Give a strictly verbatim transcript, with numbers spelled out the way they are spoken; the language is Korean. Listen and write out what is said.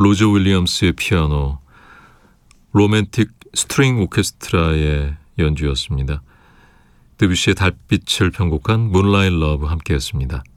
로저 윌리엄스의 피아노, 로맨틱 스트링 오케스트라의 연주였습니다. 드뷔시의 달빛을 편곡한 문라이트 러브 함께했습니다.